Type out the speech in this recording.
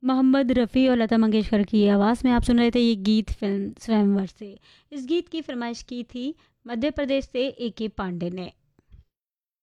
मोहम्मद रफ़ी और लता मंगेशकर की आवाज़ में आप सुन रहे थे ये गीत फिल्म स्वयंवर से। इस गीत की फरमाइश की थी मध्य प्रदेश से ए के पांडे ने।